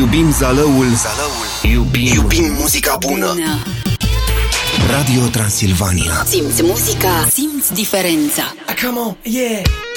Iubim Zalăul. Iubim muzica bună. Radio Transilvania. Simți muzica, simți diferența. Come on, yeah.